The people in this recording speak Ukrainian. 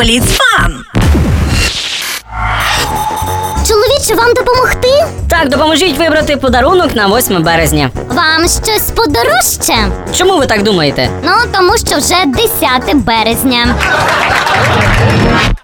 Blitz Fun. Чоловіче, вам допомогти? Так, допоможіть вибрати подарунок на 8 березня. Вам щось подорожче? Чому ви так думаєте? Ну, тому що вже 10 березня.